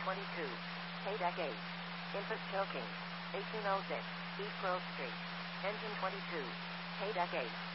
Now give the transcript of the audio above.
22. Paydeck 8. Infant choking. 1806. East Grove Street. Engine 22. Paydeck 8.